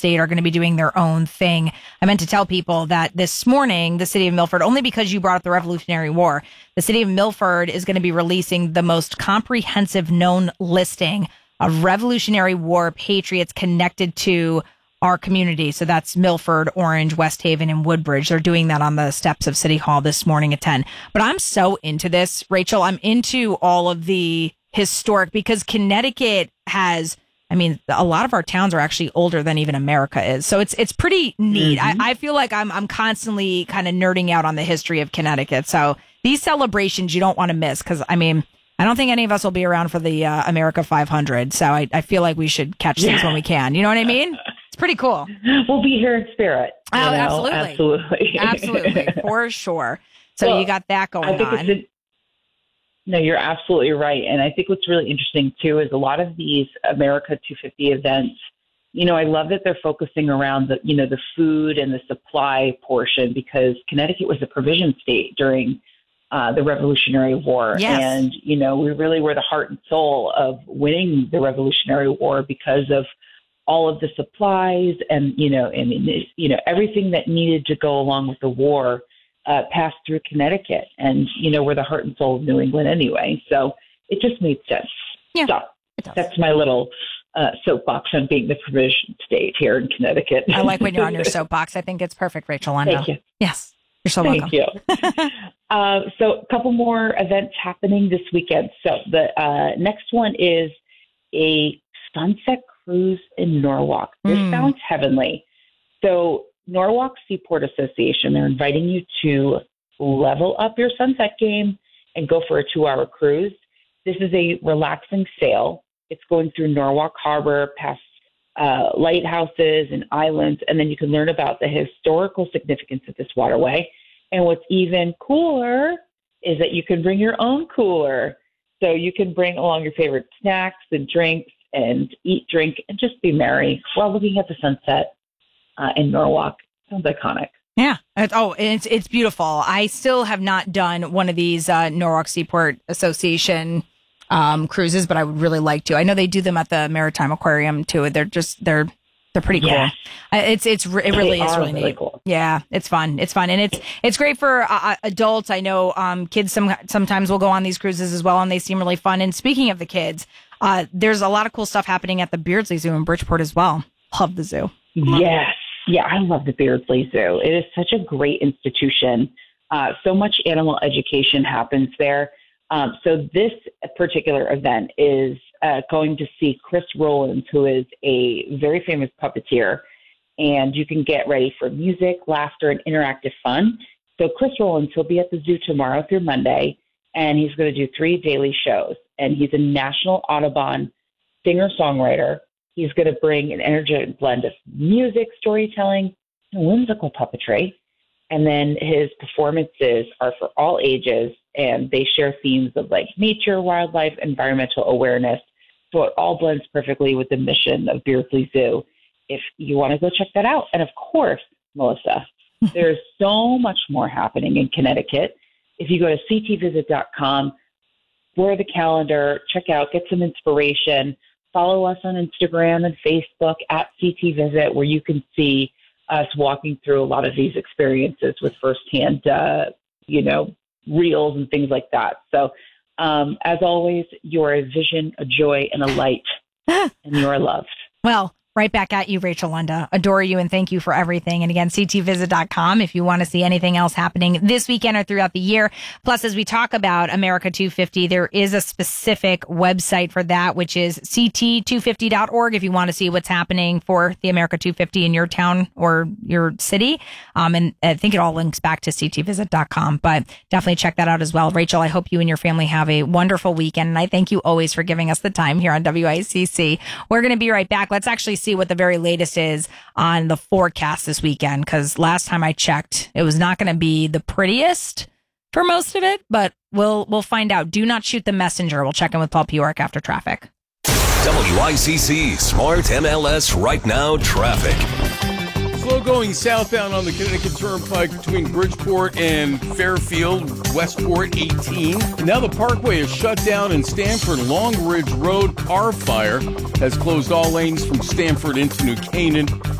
state are going to be doing their own thing. I meant to tell people that this morning, the city of Milford, only because you brought up the Revolutionary War, the city of Milford is going to be releasing the most comprehensive known listing of Revolutionary War patriots connected to our community. So that's Milford, Orange, West Haven, and Woodbridge. They're doing that on the steps of City Hall this morning at 10. But I'm so into this, Rachel. I'm into all of the historic, because Connecticut has, I mean, a lot of our towns are actually older than even America is. So it's pretty neat. Mm-hmm. I feel like I'm constantly kind of nerding out on the history of Connecticut. So these celebrations you don't want to miss, because, I mean, I don't think any of us will be around for the America 500. So I feel like we should catch these when we can. You know what I mean? It's pretty cool. We'll be here in spirit. Oh, absolutely. Absolutely. For sure. So you got that going on. No, you're absolutely right. And I think what's really interesting, too, is a lot of these America 250 events, you know, I love that they're focusing around the, you know, the food and the supply portion, because Connecticut was a provision state during the Revolutionary War. Yes. And, you know, we really were the heart and soul of winning the Revolutionary War because of all of the supplies and, everything that needed to go along with the war passed through Connecticut. And, you know, we're the heart and soul of New England anyway. So it just made sense. Yeah, so that's my little soapbox on being the provision state here in Connecticut. I like when you're on your soapbox. I think it's perfect, Rachel Lendo. Thank you. Yes. You're so welcome. Thank you. So a couple more events happening this weekend. So the next one is a sunset cruise in Norwalk. This sounds heavenly. So Norwalk Seaport Association, they're inviting you to level up your sunset game and go for a 2-hour cruise. This is a relaxing sail. It's going through Norwalk Harbor, past lighthouses and islands, and then you can learn about the historical significance of this waterway. And what's even cooler is that you can bring your own cooler. So you can bring along your favorite snacks and drinks and eat, drink, and just be merry while looking at the sunset in Norwalk. Sounds iconic. Yeah. It's beautiful. I still have not done one of these Norwalk Seaport Association cruises, but I would really like to. I know they do them at the Maritime Aquarium too. They're pretty cool. Yeah. It really is really neat. Cool. Yeah, it's fun. It's fun, and it's great for adults. I know kids sometimes will go on these cruises as well, and they seem really fun. And speaking of the kids, there's a lot of cool stuff happening at the Beardsley Zoo in Bridgeport as well. Love the zoo. Yes. Yeah, I love the Beardsley Zoo. It is such a great institution. So much animal education happens there. So this particular event is going to see Chris Rollins, who is a very famous puppeteer, and you can get ready for music, laughter, and interactive fun. So Chris Rollins, he'll be at the zoo tomorrow through Monday, and he's going to do 3 daily shows. And he's a National Audubon singer-songwriter. He's going to bring an energetic blend of music, storytelling, and whimsical puppetry. And then his performances are for all ages, and they share themes of like nature, wildlife, environmental awareness. So it all blends perfectly with the mission of Beardsley Zoo. If you want to go check that out. And of course, Melissa, there's so much more happening in Connecticut. If you go to ctvisit.com, for the calendar, check out, get some inspiration, follow us on Instagram and Facebook at CTVisit, where you can see us walking through a lot of these experiences with firsthand, reels and things like that. So, as always, you're a vision, a joy, and a light, and you are loved. Well, right back at you, Rachel Lunda. Adore you and thank you for everything. And again, ctvisit.com if you want to see anything else happening this weekend or throughout the year. Plus, as we talk about America 250, there is a specific website for that, which is ct250.org if you want to see what's happening for the America 250 in your town or your city. And I think it all links back to ctvisit.com, but definitely check that out as well. Rachel, I hope you and your family have a wonderful weekend. And I thank you always for giving us the time here on WICC. We're going to be right back. Let's actually see what the very latest is on the forecast this weekend, because last time I checked, it was not going to be the prettiest for most of it, but we'll find out. Do not shoot the messenger. We'll check in with Paul Piork after traffic. WICC Smart MLS Right Now traffic. Slow going southbound on the Connecticut Turnpike between Bridgeport and Fairfield, Westport 18. And now the Parkway is shut down in Stamford. Long Ridge Road car fire has closed all lanes from Stamford into New Canaan.